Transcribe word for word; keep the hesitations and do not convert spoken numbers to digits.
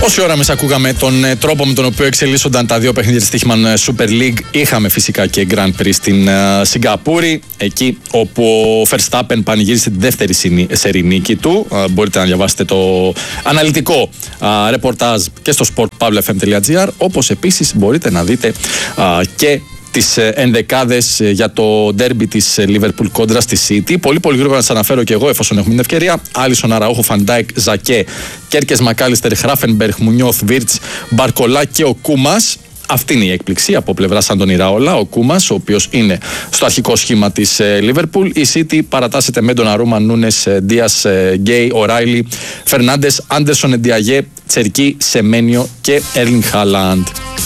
Όση ώρα μας ακούγαμε τον ε, τρόπο με τον οποίο εξελίσσονταν τα δύο παιχνίδια της Τύχημαν Super League, είχαμε φυσικά και Grand Prix στην ε, Σιγκαπούρη, εκεί όπου ο Verstappen πανηγύρισε τη δεύτερη σερί νίκη του. Ε, μπορείτε να διαβάσετε το αναλυτικό ε, ρεπορτάζ και στο sport pavla f m dot g r, όπως επίσης μπορείτε να δείτε ε, και τις ενδεκάδες για το ντέρμπι της Liverpool κόντρα στη City. Πολύ πολύ γρήγορα να σας αναφέρω και εγώ, εφόσον έχουμε την ευκαιρία. Άλισον, Αραούχο, Φαντάικ, Ζακέ, Κέρκες, Μακάλιστερ, Χράφενμπεργκ, Μουνιώθ, Βίρτς, Μπαρκολά και ο Κούμας. Αυτή είναι η έκπληξη από πλευράς Αντώνη Ραόλα. Ο Κούμας, ο οποίος είναι στο αρχικό σχήμα της Liverpool. Η City παρατάσσεται με τον Αρούμα, Νούνες, Ντίας, Γκέι, Οράιλι, Φερνάντες, Άντερσον, Εντιαγέ, Τσερκί, Σεμένιο και Έρλινγκ Χάλαντ.